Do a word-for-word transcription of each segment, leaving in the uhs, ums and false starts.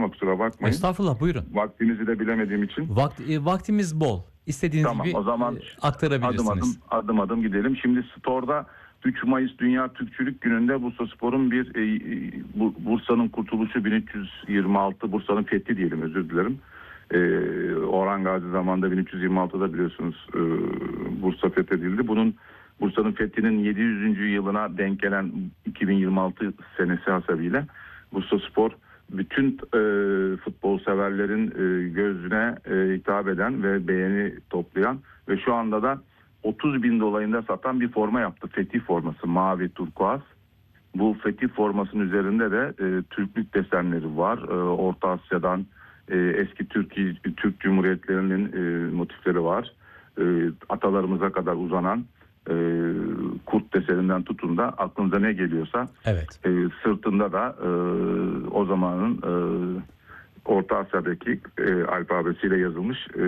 ama kusura bakmayın. Estağfurullah, buyurun. Vaktinizi de bilemediğim için. Vakt, e, vaktimiz bol. İstediğiniz Tamam, gibi o zaman e, aktarabilirsiniz. adım adım adım adım gidelim. Şimdi Store'da üç Mayıs Dünya Türkçülük Günü'nde Bursaspor'un bir e, bu, Bursa'nın kurtuluşu bin üç yüz yirmi altı, Bursa'nın fethi diyelim, özür dilerim. E, Orhan Gazi zamanında bin üç yüz yirmi altıda biliyorsunuz e, Bursa fethedildi. Bunun Bursa'nın fethinin yedi yüzüncü yılına denk gelen iki bin yirmi altı senesi hasebiyle Bursaspor bütün e, futbol severlerin e, gözüne e, hitap eden ve beğeni toplayan ve şu anda da otuz bin dolayında satan bir forma yaptı. Fetih forması, mavi turkuaz. Bu fetih formasının üzerinde de e, Türklük desenleri var. E, Orta Asya'dan e, eski Türkiye, Türk Cumhuriyetlerinin e, motifleri var. E, atalarımıza kadar uzanan e, kurt deseninden tutun da aklınıza ne geliyorsa. Evet. E, sırtında da e, o zamanın e, Orta Asya'daki e, alfabesiyle yazılmış e,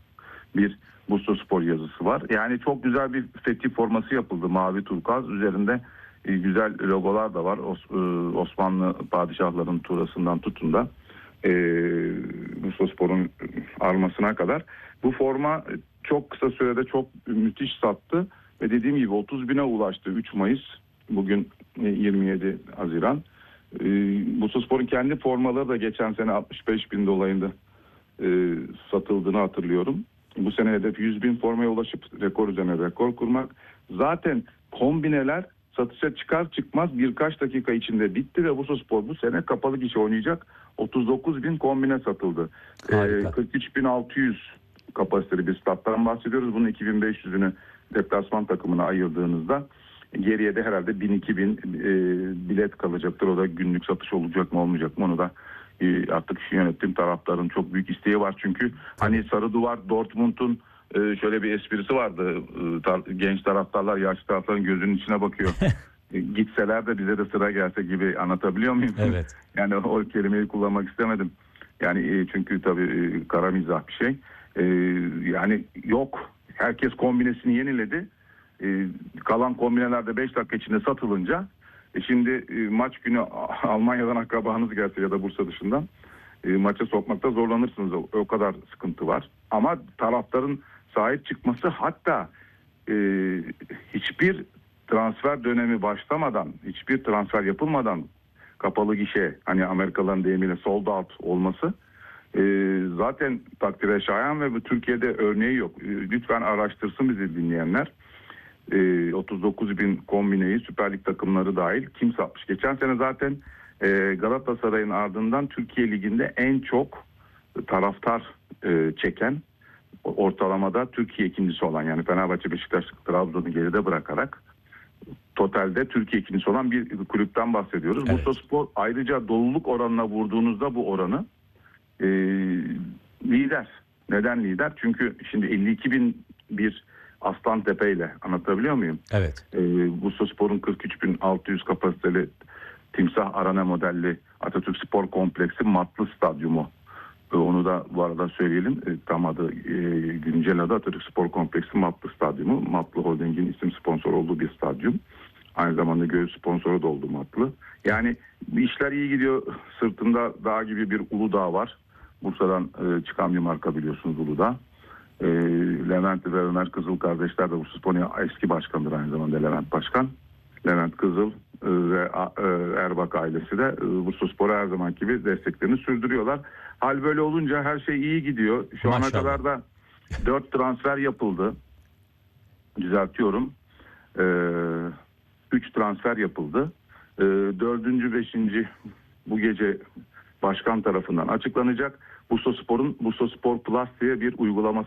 bir Bursaspor yazısı var. Yani çok güzel bir fetih forması yapıldı, mavi turkuaz. Üzerinde e, güzel logolar da var. Os, e, Osmanlı padişahlarının tuğrasından tutun da e, Bursaspor'un armasına kadar. Bu forma çok kısa sürede çok müthiş sattı ve dediğim gibi otuz bine ulaştı. üç Mayıs, bugün yirmi yedi Haziran. E, Bursaspor'un kendi formaları da geçen sene altmış beş bin dolayında e, satıldığını hatırlıyorum. Bu sene hedef yüz bin formaya ulaşıp rekor üzerine rekor kurmak. Zaten kombineler satışa çıkar çıkmaz birkaç dakika içinde bitti ve Bursaspor bu sene kapalı gişe oynayacak. otuz dokuz bin kombine satıldı. Ee, kırk üç bin altı yüz kapasiteli bir stat'tan bahsediyoruz. Bunun iki bin beş yüzünü deplasman takımına ayırdığınızda geriye de herhalde bin iki bin e, bilet kalacaktır. O da günlük satış olacak mı olmayacak mı onu da e, artık şu yönetim taraftarın çok büyük isteği var. Çünkü hani sarı duvar Dortmund'un e, şöyle bir esprisi vardı. E, tar- genç taraftarlar yaşlı taraftarların gözünün içine bakıyor. e, gitseler de bize de sıra gelse gibi, anlatabiliyor muyum? Evet. Yani o kelimeyi kullanmak istemedim. Yani e, çünkü tabii e, kara mizah bir şey. E, yani yok. Herkes kombinesini yeniledi. E, kalan kombineler de beş dakika içinde satılınca e şimdi e, maç günü Almanya'dan akrabanız gelse ya da Bursa dışından e, maça sokmakta zorlanırsınız. O, o kadar sıkıntı var. Ama taraftarın sahip çıkması, hatta e, hiçbir transfer dönemi başlamadan, hiçbir transfer yapılmadan kapalı gişe, hani Amerikalıların deyimiyle sold out olması e, zaten takdire şayan ve bu Türkiye'de örneği yok. E, lütfen araştırsın bizi dinleyenler. E, otuz dokuz bin kombineyi Süper Lig takımları dahil kim satmış? Geçen sene zaten e, Galatasaray'ın ardından Türkiye Ligi'nde en çok taraftar e, çeken, ortalamada Türkiye ikincisi olan, yani Fenerbahçe, Beşiktaş, Trabzon'u geride bırakarak totalde Türkiye ikincisi olan bir kulüpten bahsediyoruz. Evet. Bursaspor ayrıca doluluk oranına vurduğunuzda bu oranı e, lider. Neden lider? Çünkü şimdi elli iki bin bir Aslantepe ile, anlatabiliyor muyum? Evet. E, Bursaspor'un kırk üç bin altı yüz kapasiteli Timsah Arena modelli Atatürk Spor Kompleksi Matlı Stadyumu. E, onu da bu arada söyleyelim. E, tam adı e, güncel adı Atatürk Spor Kompleksi Matlı Stadyumu. Matlı Holding'in isim sponsor olduğu bir stadyum. Aynı zamanda göğüs sponsoru da oldu Matlı. Yani işler iyi gidiyor. Sırtında dağ gibi bir Uludağ var. Bursa'dan e, çıkan bir marka, biliyorsunuz Uludağ. E, Levent ve Ömer Kızıl kardeşler de Bursaspor eski başkandır aynı zamanda Levent Başkan. Levent Kızıl e, ve e, Erbak ailesi de e, Bursaspor'a her zaman gibi desteklerini sürdürüyorlar. Hal böyle olunca her şey iyi gidiyor. Şu Maşallah. ana kadar da dört transfer yapıldı. Düzeltiyorum. E, üç transfer yapıldı. E, dördüncü, beşinci bu gece başkan tarafından açıklanacak. Bursaspor'un Bursaspor Plus diye bir uygulaması